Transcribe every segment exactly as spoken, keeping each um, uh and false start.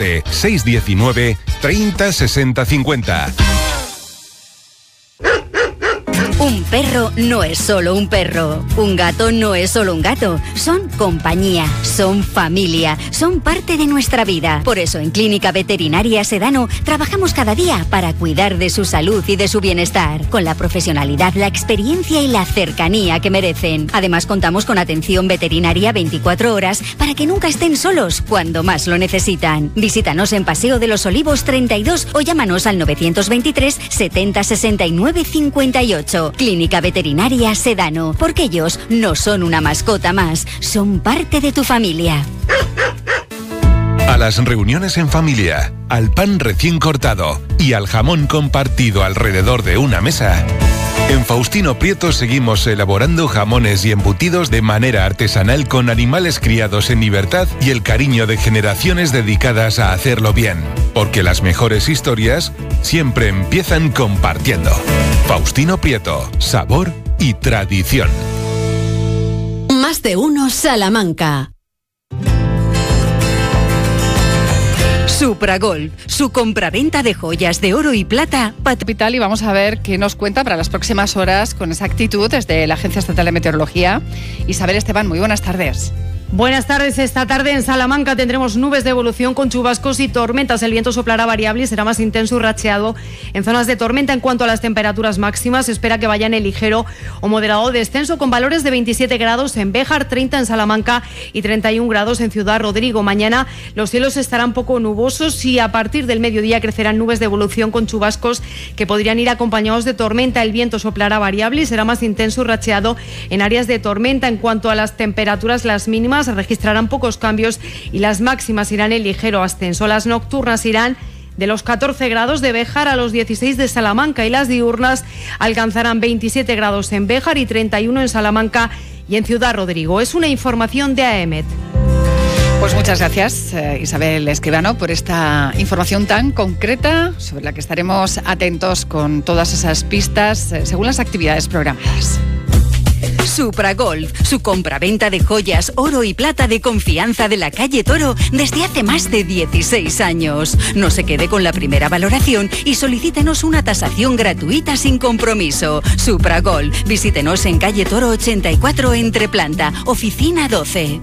Norte, seis uno nueve, treinta, sesenta, cincuenta. Un perro no es solo un perro. Un gato no es solo un gato. Son compañía, son familia, son parte de nuestra vida. Por eso en Clínica Veterinaria Sedano trabajamos cada día para cuidar de su salud y de su bienestar, con la profesionalidad, la experiencia y la cercanía que merecen. Además contamos con atención veterinaria veinticuatro horas para que nunca estén solos cuando más lo necesitan. Visítanos en Paseo de los Olivos treinta y dos o llámanos al novecientos veintitrés, setenta, sesenta y nueve, cincuenta y ocho. Clínica Veterinaria Sedano, porque ellos no son una mascota más, son parte de tu familia. A las reuniones en familia, al pan recién cortado y al jamón compartido alrededor de una mesa, en Faustino Prieto seguimos elaborando jamones y embutidos de manera artesanal con animales criados en libertad y el cariño de generaciones dedicadas a hacerlo bien. Porque las mejores historias siempre empiezan compartiendo. Faustino Prieto, sabor y tradición. Más de uno Salamanca. Supragolf, su compraventa de joyas de oro y plata. Capital, y vamos a ver qué nos cuenta para las próximas horas con exactitud desde la Agencia Estatal de Meteorología. Isabel Esteban, muy buenas tardes. Buenas tardes. Esta tarde en Salamanca tendremos nubes de evolución con chubascos y tormentas. El viento soplará variable y será más intenso y racheado en zonas de tormenta. En cuanto a las temperaturas máximas, se espera que vayan en ligero o moderado descenso, con valores de veintisiete grados en Béjar, treinta en Salamanca y treinta y un grados en Ciudad Rodrigo. Mañana los cielos estarán poco nubosos y a partir del mediodía crecerán nubes de evolución con chubascos que podrían ir acompañados de tormenta. El viento soplará variable y será más intenso y racheado en áreas de tormenta. En cuanto a las temperaturas, las mínimas se registrarán pocos cambios y las máximas irán en ligero ascenso. Las nocturnas irán de los catorce grados de Béjar a los dieciséis de Salamanca y las diurnas alcanzarán veintisiete grados en Béjar y treinta y uno en Salamanca y en Ciudad Rodrigo. Es una información de AEMET. Pues muchas gracias, eh, Isabel Escribano, por esta información tan concreta sobre la que estaremos atentos con todas esas pistas eh, según las actividades programadas. Supragolf, su compraventa de joyas, oro y plata de confianza de la calle Toro desde hace más de dieciséis años. No se quede con la primera valoración y solicítenos una tasación gratuita sin compromiso. Supragolf, visítenos en calle Toro ochenta y cuatro entre planta, oficina doce.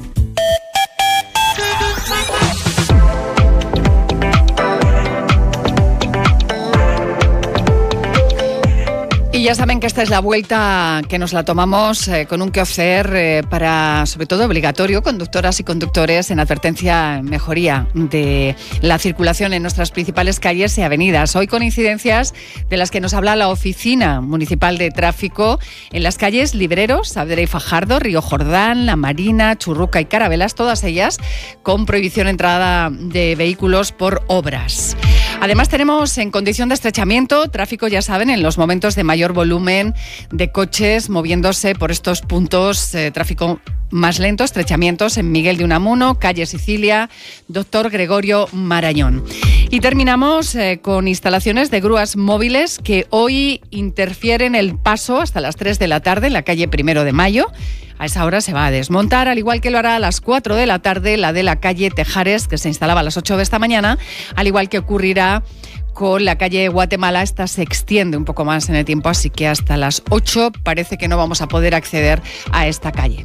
Y ya saben que esta es la vuelta que nos la tomamos eh, con un quehacer eh, para, sobre todo obligatorio, conductoras y conductores en advertencia mejoría de la circulación en nuestras principales calles y avenidas. Hoy con incidencias de las que nos habla la Oficina Municipal de Tráfico en las calles Libreros, Saavedra y Fajardo, Río Jordán, La Marina, Churruca y Carabelas, todas ellas con prohibición de entrada de vehículos por obras. Además tenemos en condición de estrechamiento tráfico, ya saben, en los momentos de mayor volumen de coches moviéndose por estos puntos, eh, tráfico más lento, estrechamientos en Miguel de Unamuno, calle Sicilia, Doctor Gregorio Marañón. Y terminamos eh, con instalaciones de grúas móviles que hoy interfieren el paso hasta las tres de la tarde en la calle Primero de Mayo. A esa hora se va a desmontar, al igual que lo hará a las cuatro de la tarde la de la calle Tejares, que se instalaba a las ocho de esta mañana, al igual que ocurrirá con la calle Guatemala. Esta se extiende un poco más en el tiempo, así que hasta las ocho parece que no vamos a poder acceder a esta calle.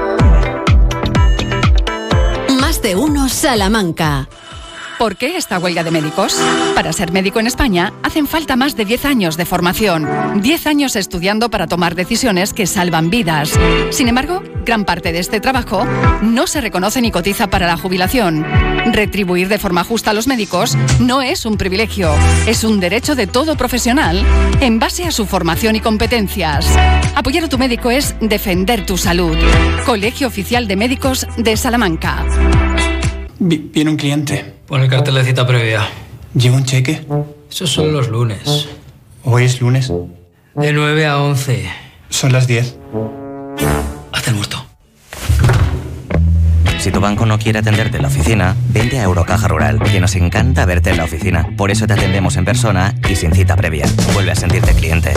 Más de uno Salamanca. ¿Por qué esta huelga de médicos? Para ser médico en España hacen falta más de diez años de formación, diez años estudiando para tomar decisiones que salvan vidas. Sin embargo, gran parte de este trabajo no se reconoce ni cotiza para la jubilación. Retribuir de forma justa a los médicos no es un privilegio, es un derecho de todo profesional en base a su formación y competencias. Apoyar a tu médico es defender tu salud. Colegio Oficial de Médicos de Salamanca. Viene un cliente. Pon el cartel de cita previa. ¿Lleva un cheque? Esos son los lunes. ¿Hoy es lunes? De nueve a once. Son las diez. Haz el muerto. Si tu banco no quiere atenderte en la oficina, vente a Eurocaja Rural, que nos encanta verte en la oficina. Por eso te atendemos en persona y sin cita previa. Vuelve a sentirte cliente.